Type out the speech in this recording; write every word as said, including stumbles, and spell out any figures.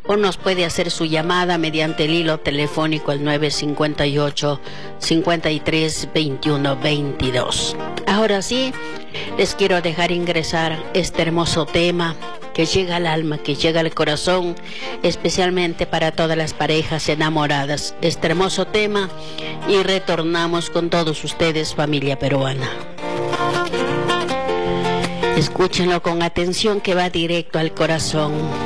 o nos puede hacer su llamada mediante el hilo telefónico al nueve cinco ocho, cinco tres, veintiuno veintidós. Ahora sí, les quiero dejar ingresar este hermoso tema que llega al alma, que llega al corazón, especialmente para todas las parejas enamoradas. Este hermoso tema, y retornamos con todos ustedes, familia peruana. Escúchenlo con atención, que va directo al corazón.